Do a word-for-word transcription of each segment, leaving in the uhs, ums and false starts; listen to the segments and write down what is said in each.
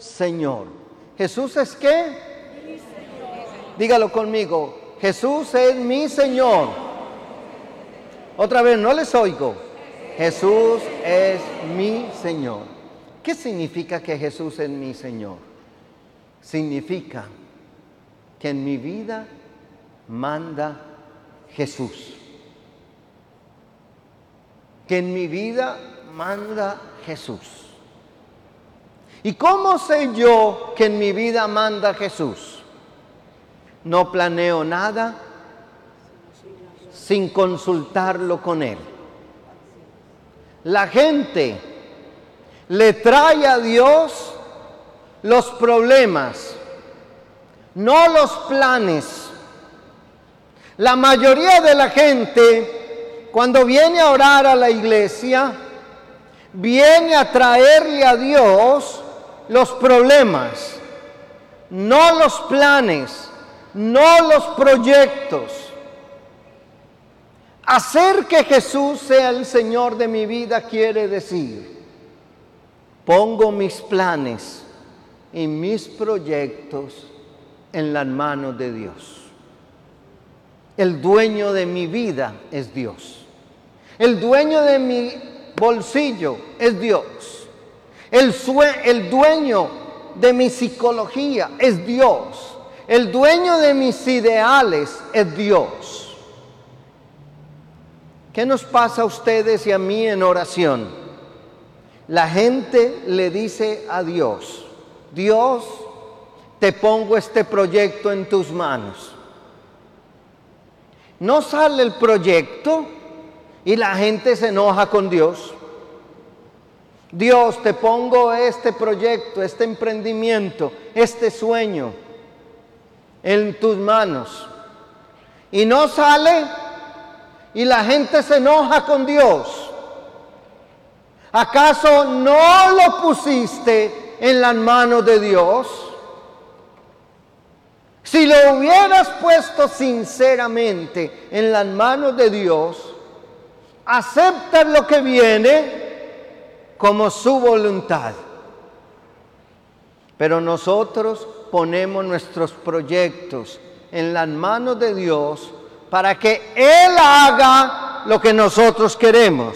Señor. ¿Jesús es qué? Mi Señor. Dígalo conmigo. Jesús es mi Señor. Otra vez, no les oigo. Jesús es mi Señor. ¿Qué significa que Jesús es mi Señor? Significa que en mi vida manda Jesús. Que en mi vida manda Jesús. ¿Y cómo sé yo que en mi vida manda Jesús? No planeo nada sin consultarlo con Él. La gente le trae a Dios los problemas, no los planes. La mayoría de la gente, cuando viene a orar a la iglesia, viene a traerle a Dios los problemas, no los planes, no los proyectos. Hacer que Jesús sea el Señor de mi vida quiere decir, pongo mis planes y mis proyectos en las manos de Dios. El dueño de mi vida es Dios. El dueño de mi bolsillo es Dios. El, sue- el dueño de mi psicología es Dios. El dueño de mis ideales es Dios. ¿Qué nos pasa a ustedes y a mí en oración? La gente le dice a Dios, Dios, te pongo este proyecto en tus manos. No sale el proyecto y la gente se enoja con Dios. Dios, te pongo este proyecto, este emprendimiento, este sueño en tus manos. Y no sale y la gente se enoja con Dios. ¿Acaso no lo pusiste en las manos de Dios? Si lo hubieras puesto sinceramente en las manos de Dios, aceptas lo que viene como su voluntad. Pero nosotros ponemos nuestros proyectos en las manos de Dios para que Él haga lo que nosotros queremos.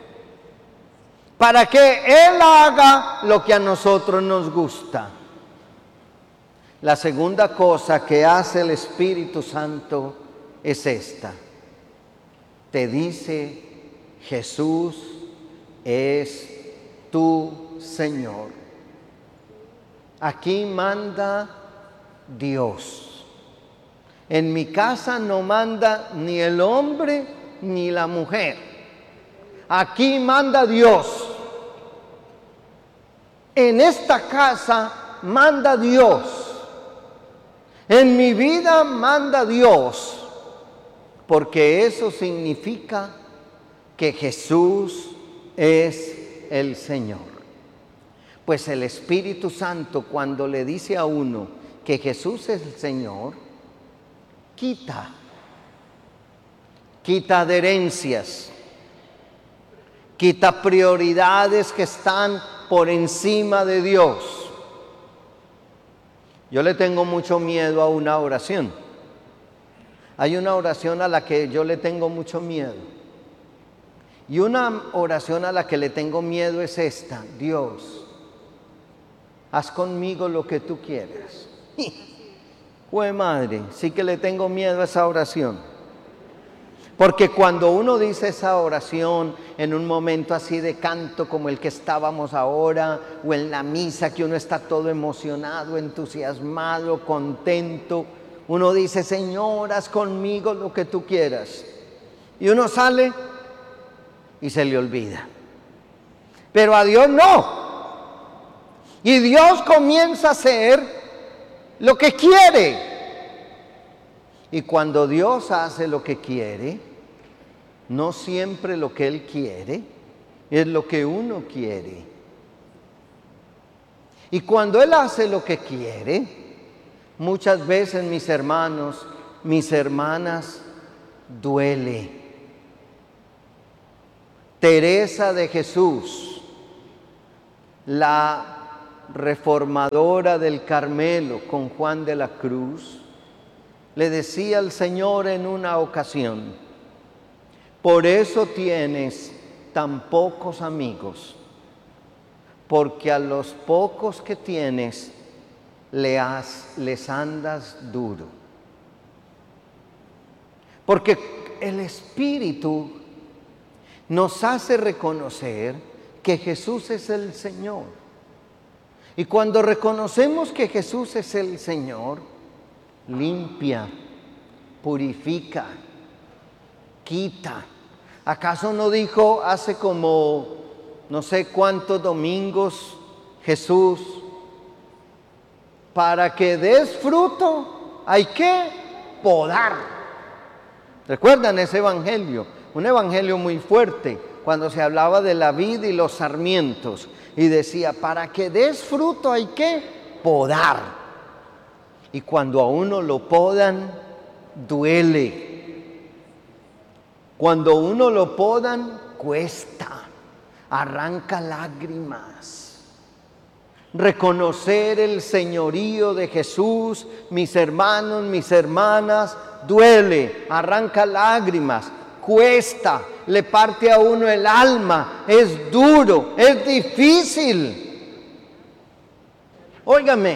Para que Él haga lo que a nosotros nos gusta. La segunda cosa que hace el Espíritu Santo es esta. Te dice, Jesús es tu Señor. Aquí manda Dios. En mi casa no manda ni el hombre ni la mujer. Aquí manda Dios. En esta casa manda Dios. En mi vida manda Dios. Porque eso significa que Jesús es el Señor. Pues el Espíritu Santo, cuando le dice a uno que Jesús es el Señor, quita, quita adherencias, quita prioridades que están por encima de Dios. Yo le tengo mucho miedo a una oración. Hay una oración a la que yo le tengo mucho miedo. Y una oración a la que le tengo miedo es esta: Dios, haz conmigo lo que tú quieras. Jue madre, sí que le tengo miedo a esa oración. Porque cuando uno dice esa oración en un momento así de canto como el que estábamos ahora, o en la misa que uno está todo emocionado, entusiasmado, contento, uno dice, Señor, haz conmigo lo que tú quieras. Y uno sale y se le olvida. Pero a Dios no. Y Dios comienza a hacer lo que quiere. Y cuando Dios hace lo que quiere, no siempre lo que Él quiere es lo que uno quiere. Y cuando Él hace lo que quiere, muchas veces, mis hermanos, mis hermanas, duele. Teresa de Jesús, la reformadora del Carmelo con Juan de la Cruz, le decía al Señor en una ocasión: por eso tienes tan pocos amigos, porque a los pocos que tienes le has, les andas duro. Porque el Espíritu nos hace reconocer que Jesús es el Señor. Y cuando reconocemos que Jesús es el Señor, limpia, purifica, quita. ¿Acaso no dijo hace como no sé cuántos domingos Jesús: para que des fruto hay que podar? ¿Recuerdan ese evangelio? Un evangelio muy fuerte, cuando se hablaba de la vid y los sarmientos, y decía: para que des fruto hay que podar. Y cuando a uno lo podan, duele. Cuando uno lo podan, cuesta, arranca lágrimas. Reconocer el señorío de Jesús, mis hermanos, mis hermanas, duele, arranca lágrimas, cuesta, le parte a uno el alma, es duro, es difícil. Óigame,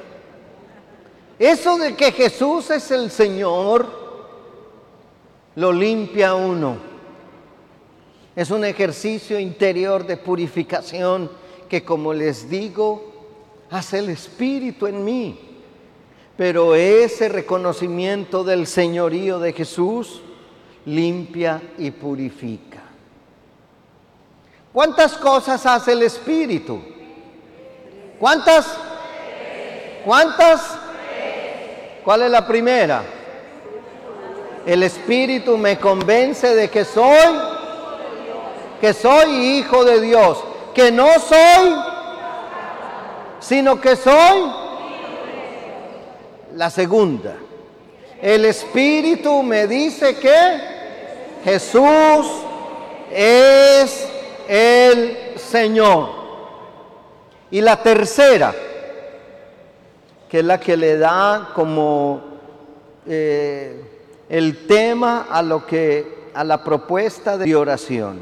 eso de que Jesús es el Señor lo limpia a uno. Es un ejercicio interior de purificación que, como les digo, hace el Espíritu en mí. Pero ese reconocimiento del señorío de Jesús limpia y purifica. ¿Cuántas cosas hace el Espíritu? ¿Cuántas? ¿Cuántas? ¿Cuál es la primera? El Espíritu me convence de que soy, que soy hijo de Dios, que no soy, sino que soy. La segunda, el Espíritu me dice que Jesús es el Señor. Y la tercera, que es la que le da como eh, el tema a lo que a la propuesta de oración.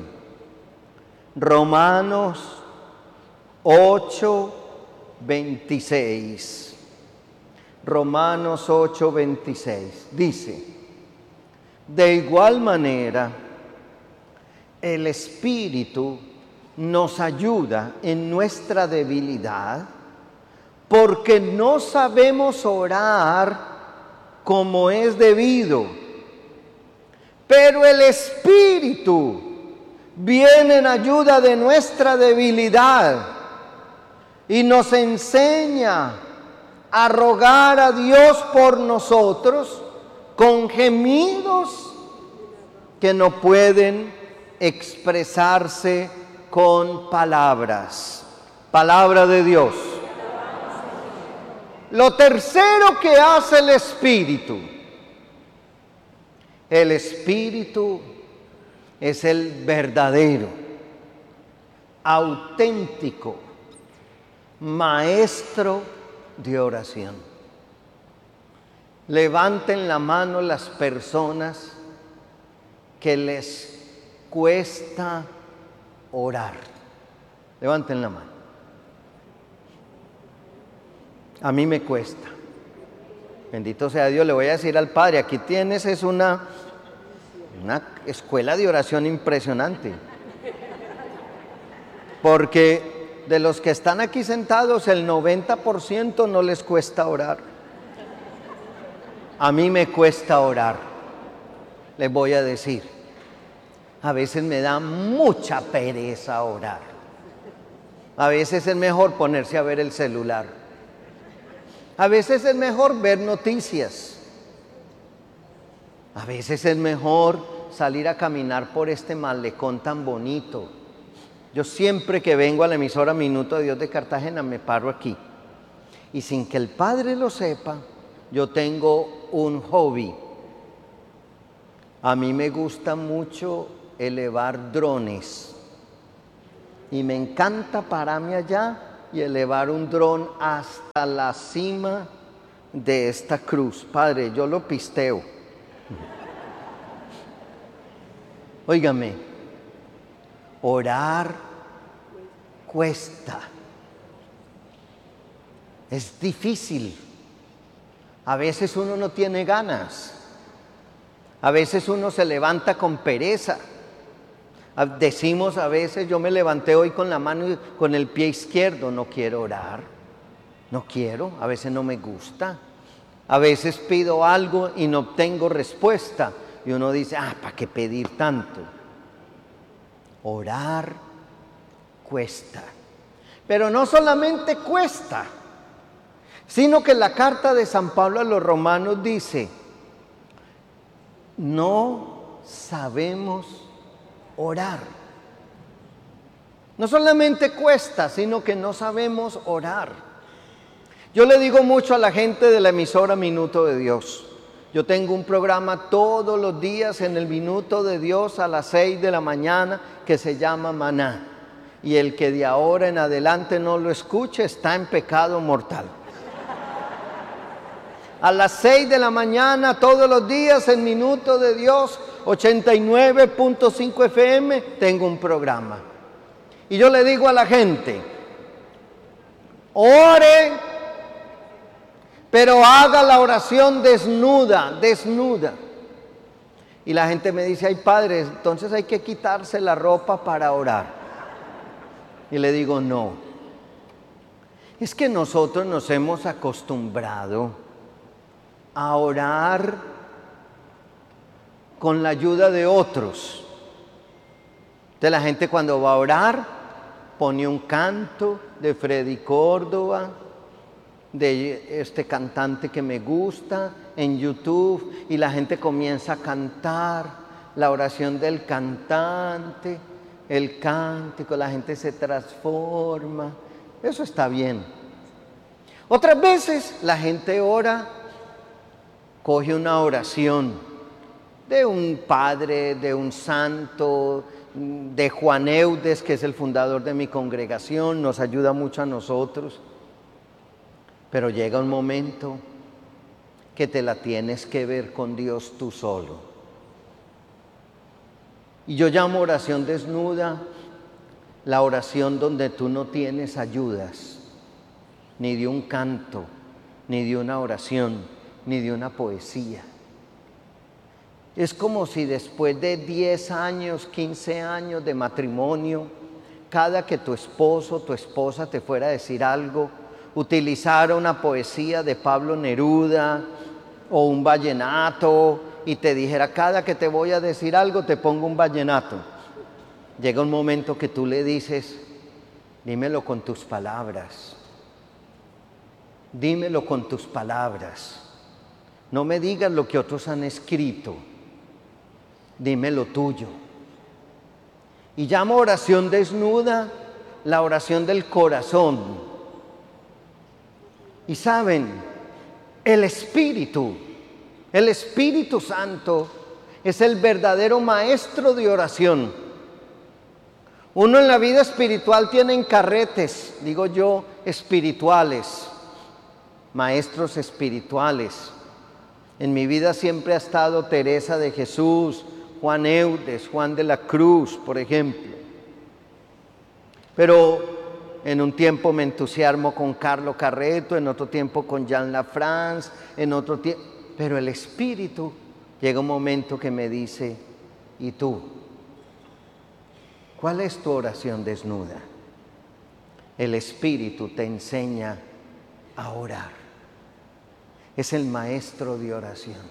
Romanos ocho, veintiséis. Romanos ocho, veintiséis. Dice: de igual manera, el Espíritu nos ayuda en nuestra debilidad, porque no sabemos orar como es debido, pero el Espíritu viene en ayuda de nuestra debilidad y nos enseña a rogar a Dios por nosotros con gemidos que no pueden expresarse con palabras. Palabra de Dios. Lo tercero que hace el Espíritu, el Espíritu es el verdadero, auténtico maestro de oración. Levanten la mano las personas que les cuesta orar. Levanten la mano. A mí me cuesta. Bendito sea Dios. Le voy a decir al Padre, aquí tienes, es una, una escuela de oración impresionante. Porque de los que están aquí sentados, el noventa por ciento no les cuesta orar. A mí me cuesta orar. Les voy a decir, a veces me da mucha pereza orar. A veces es mejor ponerse a ver el celular. A veces es mejor ver noticias. A veces es mejor salir a caminar por este malecón tan bonito. Yo siempre que vengo a la emisora Minuto de Dios de Cartagena me paro aquí. Y sin que el Padre lo sepa, yo tengo un hobby. A mí me gusta mucho elevar drones. Y me encanta pararme allá y elevar un dron hasta la cima de esta cruz. Padre, yo lo pisteo. Óigame, orar cuesta. Es difícil. A veces uno no tiene ganas. A veces uno se levanta con pereza. Decimos a veces, yo me levanté hoy con la mano y con el pie izquierdo, no quiero orar. No quiero, a veces no me gusta. A veces pido algo y no obtengo respuesta. Y uno dice, ah, ¿para qué pedir tanto? Orar cuesta. Pero no solamente cuesta, sino que la carta de San Pablo a los romanos dice, no sabemos orar. No solamente cuesta, sino que no sabemos orar. Yo le digo mucho a la gente de la emisora Minuto de Dios. Yo tengo un programa todos los días en el Minuto de Dios a las seis de la mañana que se llama Maná. Y el que de ahora en adelante no lo escuche está en pecado mortal. A las seis de la mañana todos los días en Minuto de Dios, ochenta y nueve punto cinco F M, tengo un programa. Y yo le digo a la gente, ore, pero haga la oración desnuda, desnuda. Y la gente me dice, ay padre, entonces hay que quitarse la ropa para orar. Y le digo, no. Es que nosotros nos hemos acostumbrado a orar con la ayuda de otros. Entonces la gente cuando va a orar pone un canto de Freddy Córdoba, de este cantante que me gusta en YouTube, y la gente comienza a cantar la oración del cantante, el cántico, la gente se transforma. Eso está bien. Otras veces la gente ora, coge una oración de un padre, de un santo, de Juan Eudes, que es el fundador de mi congregación, nos ayuda mucho a nosotros. Pero llega un momento que te la tienes que ver con Dios tú solo. Y yo llamo oración desnuda la oración donde tú no tienes ayudas, ni de un canto, ni de una oración, ni de una poesía. Es como si después de diez años, quince años de matrimonio, cada que tu esposo o tu esposa te fuera a decir algo, utilizara una poesía de Pablo Neruda o un vallenato y te dijera, cada que te voy a decir algo te pongo un vallenato. Llega un momento que tú le dices, dímelo con tus palabras, dímelo con tus palabras, no me digas lo que otros han escrito, dime lo tuyo. Y llamo oración desnuda la oración del corazón. Y saben, el Espíritu, el Espíritu Santo es el verdadero maestro de oración. Uno en la vida espiritual tiene carretes, digo yo, espirituales, maestros espirituales. En mi vida siempre ha estado Teresa de Jesús, Juan Eudes, Juan de la Cruz, por ejemplo. Pero en un tiempo me entusiasmo con Carlo Carreto, en otro tiempo con Jean Lafrance, en otro tiempo. Pero el Espíritu llega un momento que me dice, ¿y tú? ¿Cuál es tu oración desnuda? El Espíritu te enseña a orar. Es el maestro de oración.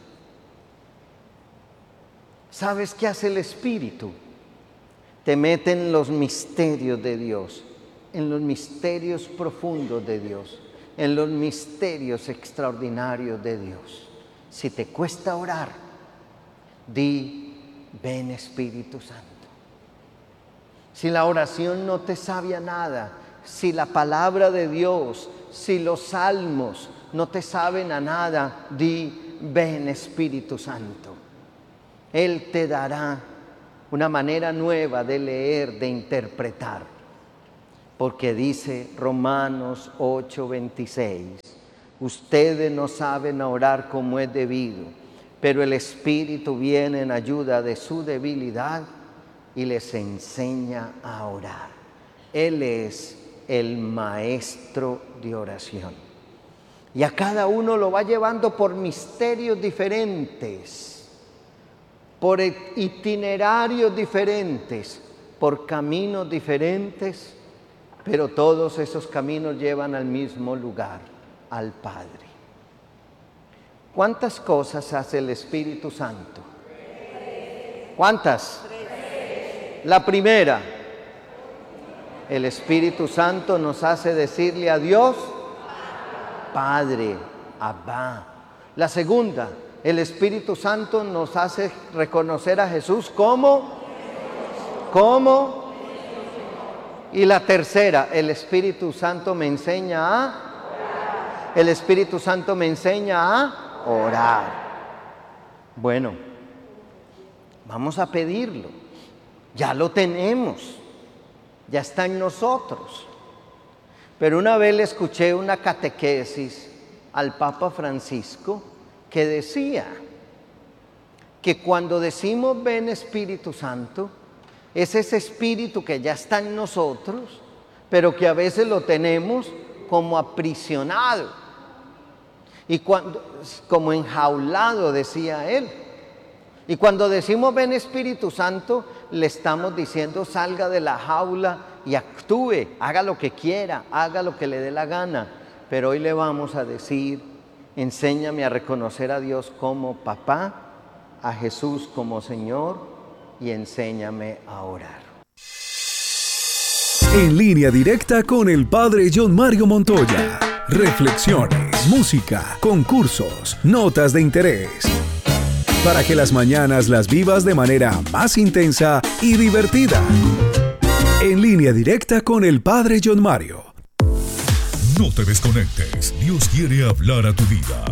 ¿Sabes qué hace el Espíritu? Te mete en los misterios de Dios, en los misterios profundos de Dios, en los misterios extraordinarios de Dios. Si te cuesta orar, di, ven Espíritu Santo. Si la oración no te sabe a nada, si la palabra de Dios, si los salmos no te saben a nada, di, ven Espíritu Santo. Él te dará una manera nueva de leer, de interpretar. porque dice Romanos ocho veintiséis, ustedes no saben orar como es debido, pero el Espíritu viene en ayuda de su debilidad y les enseña a orar. Él es el maestro de oración. Y a cada uno lo va llevando por misterios diferentes, por itinerarios diferentes, por caminos diferentes, pero todos esos caminos llevan al mismo lugar, al Padre. ¿Cuántas cosas hace el Espíritu Santo? ¿Cuántas? La primera, el Espíritu Santo nos hace decirle a Dios, Padre, Abba. La segunda, el Espíritu Santo nos hace reconocer a Jesús como, como. Y la tercera, el Espíritu Santo me enseña a, el Espíritu Santo me enseña a orar. Bueno, vamos a pedirlo. Ya lo tenemos, ya está en nosotros. Pero una vez le escuché una catequesis al Papa Francisco que decía que cuando decimos ven Espíritu Santo, es ese espíritu que ya está en nosotros, pero que a veces lo tenemos como aprisionado y cuando, como enjaulado, decía él. Y cuando decimos ven Espíritu Santo, le estamos diciendo salga de la jaula y actúe, haga lo que quiera, haga lo que le dé la gana. Pero hoy le vamos a decir, enséñame a reconocer a Dios como papá, a Jesús como Señor y enséñame a orar. En línea directa con el Padre John Mario Montoya. Reflexiones, música, concursos, notas de interés. Para que las mañanas las vivas de manera más intensa y divertida. En línea directa con el Padre John Mario. No te desconectes. Dios quiere hablar a tu vida.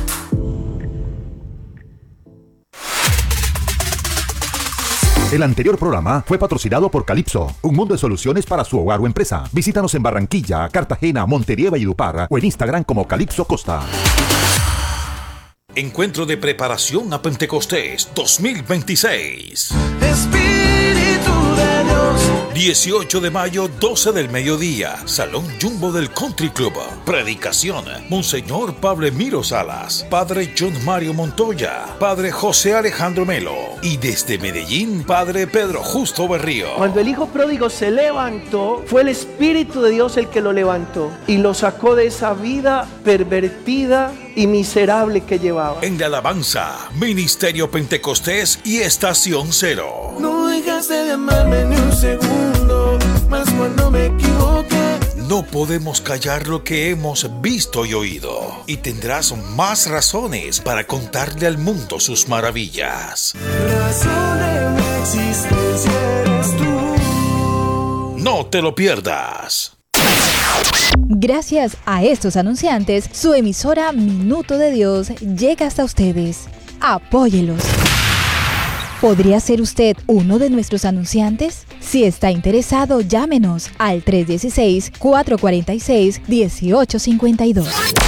El anterior programa fue patrocinado por Calypso, un mundo de soluciones para su hogar o empresa. Visítanos en Barranquilla, Cartagena, Montería y Valledupar o en Instagram como Calypso Costa. Encuentro de preparación a Pentecostés dos mil veintiséis. Espíritu de Dios. dieciocho de mayo, doce del mediodía, Salón Jumbo del Country Club. Predicación, Monseñor Pablo Emiro Salas, Padre John Mario Montoya, Padre José Alejandro Melo y desde Medellín, Padre Pedro Justo Berrío. Cuando el hijo pródigo se levantó, fue el Espíritu de Dios el que lo levantó y lo sacó de esa vida pervertida y miserable que llevaba. En la alabanza, Ministerio Pentecostés y Estación Cero. No dejaste de amarme ni un segundo, más cuando me equivoqué. No podemos callar lo que hemos visto y oído, y tendrás más razones para contarle al mundo sus maravillas. Razón de mi existencia eres tú. No te lo pierdas. Gracias a estos anunciantes, su emisora Minuto de Dios llega hasta ustedes. Apóyelos. ¿Podría ser usted uno de nuestros anunciantes? Si está interesado, llámenos al tres uno seis, cuatro cuatro seis, uno ocho cinco dos.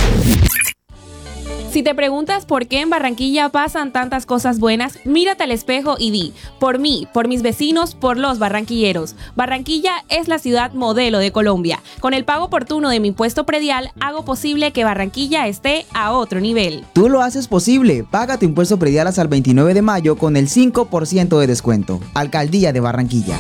Si te preguntas por qué en Barranquilla pasan tantas cosas buenas, mírate al espejo y di, por mí, por mis vecinos, por los barranquilleros. Barranquilla es la ciudad modelo de Colombia. Con el pago oportuno de mi impuesto predial, hago posible que Barranquilla esté a otro nivel. Tú lo haces posible. Paga tu impuesto predial hasta el veintinueve de mayo con el cinco por ciento de descuento. Alcaldía de Barranquilla.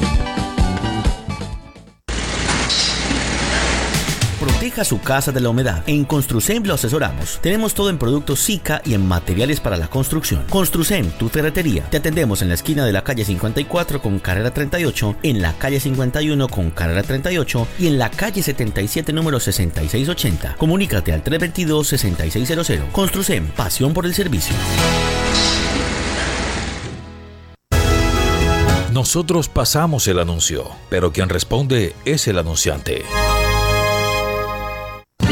Proteja su casa de la humedad. En Construcem lo asesoramos. Tenemos todo en productos Sika y en materiales para la construcción. Construcem, tu ferretería. Te atendemos en la esquina de la calle cincuenta y cuatro con carrera treinta y ocho, en la calle cincuenta y uno con carrera treinta y ocho y en la calle setenta y siete número sesenta y seis ochenta. Comunícate al tres dos dos, seis seis cero cero. Construcem, pasión por el servicio. Nosotros pasamos el anuncio, pero quien responde es el anunciante.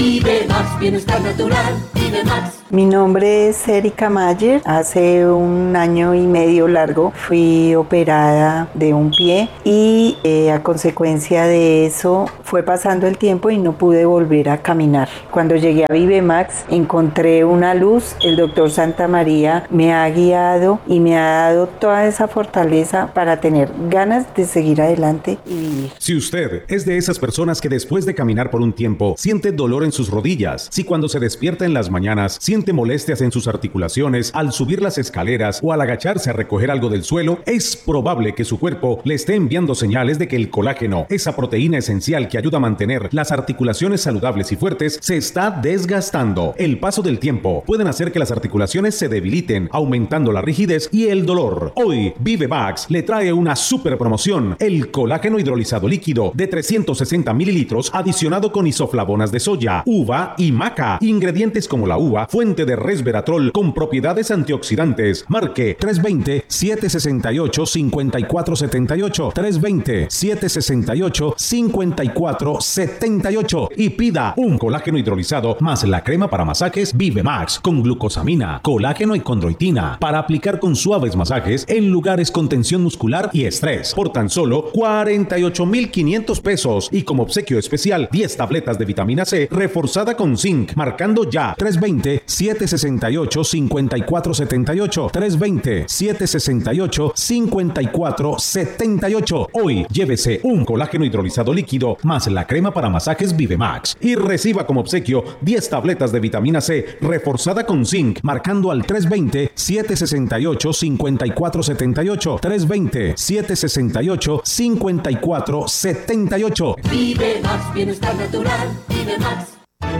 Vive Max, bienestar natural, Vive Max. Mi nombre es Erika Mayer. Hace un año y medio largo fui operada de un pie y eh, a consecuencia de eso fue pasando el tiempo y no pude volver a caminar. Cuando llegué a Vive Max encontré una luz. El doctor Santa María me ha guiado y me ha dado toda esa fortaleza para tener ganas de seguir adelante y vivir. Si usted es de esas personas que después de caminar por un tiempo siente dolor en sus rodillas, si cuando se despierta en las mañanas siente molestias en sus articulaciones al subir las escaleras o al agacharse a recoger algo del suelo, es probable que su cuerpo le esté enviando señales de que el colágeno, esa proteína esencial que ayuda a mantener las articulaciones saludables y fuertes, se está desgastando. El paso del tiempo pueden hacer que las articulaciones se debiliten, aumentando la rigidez y el dolor. Hoy, Vive Max le trae una super promoción: el colágeno hidrolizado líquido de trescientos sesenta mililitros adicionado con isoflavonas de soya, uva y maca. Ingredientes como la uva, fuente de resveratrol con propiedades antioxidantes. Marque tres dos cero, siete seis ocho, cinco cuatro siete ocho, tres dos cero, siete seis ocho, cinco cuatro siete ocho y pida un colágeno hidrolizado más la crema para masajes Vive Max con glucosamina, colágeno y condroitina para aplicar con suaves masajes en lugares con tensión muscular y estrés por tan solo cuarenta y ocho mil quinientos pesos y como obsequio especial diez tabletas de vitamina C reforzada con zinc, marcando ya tres dos cero, siete seis ocho, cinco cuatro siete ocho, tres dos cero, siete seis ocho, cinco cuatro siete ocho. Hoy llévese un colágeno hidrolizado líquido más la crema para masajes Vive Max y reciba como obsequio diez tabletas de vitamina C reforzada con zinc, marcando al tres dos cero, siete seis ocho, cinco cuatro siete ocho, tres dos cero, siete seis ocho, cinco cuatro siete ocho. Vive Max, bienestar natural, Vive Max.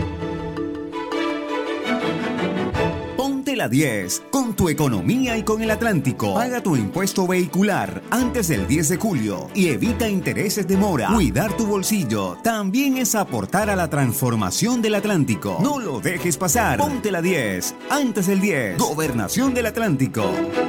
Ponte la diez con tu economía y con el Atlántico. Paga tu impuesto vehicular antes del diez de julio y evita intereses de mora. Cuidar tu bolsillo también es aportar a la transformación del Atlántico. No lo dejes pasar. Ponte la diez antes del diez. Gobernación del Atlántico.